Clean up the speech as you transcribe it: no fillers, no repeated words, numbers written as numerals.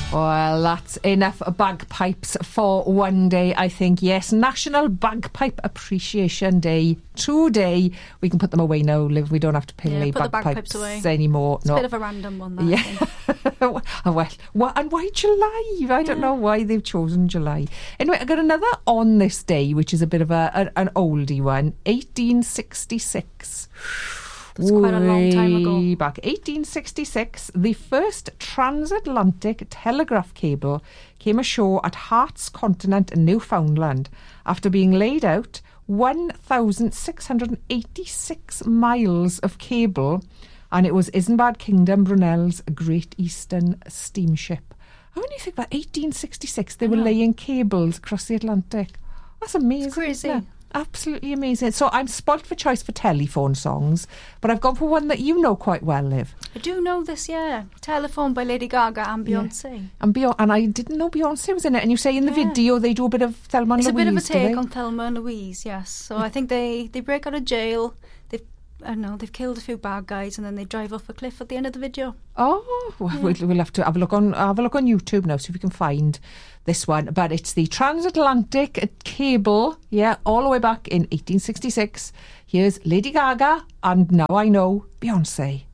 Well, that's enough bagpipes for one day, I think. Yes, National Bagpipe Appreciation Day. Today, we can put them away now, Liv. We don't have to pay bagpipes away anymore. It's a bit of a random one, that, I think. And why July? I don't know why they've chosen July. Anyway, I got another on this day, which is a bit of an oldie one. 1866. That's quite a long time ago. Back 1866, the first transatlantic telegraph cable came ashore at Hearts Continent in Newfoundland after being laid out 1,686 miles of cable, and it was Isambard Kingdom Brunel's Great Eastern Steamship. I only think about 1866 they were laying cables across the Atlantic. That's amazing. It's crazy. Isn't it? Absolutely amazing. So I'm spoilt for choice for telephone songs, but I've gone for one that you know quite well, Liv. I do know this, yeah. Telephone by Lady Gaga and Beyonce. Yeah. And I didn't know Beyonce was in it. And you say in the video they do a bit of Thelma and Louise. It's a bit of a take on Thelma and Louise, yes. So I think they break out of jail. They've killed a few bad guys, and then they drive off a cliff at the end of the video. Oh, well, we'll have to have a look on YouTube now, see if we can find this one. But it's the transatlantic cable, all the way back in 1866. Here's Lady Gaga, and Now I Know, Beyonce.